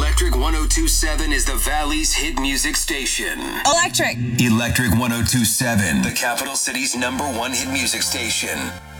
Electric 1027 is the Valley's hit music station. Electric 1027, the capital city's #1 hit music station.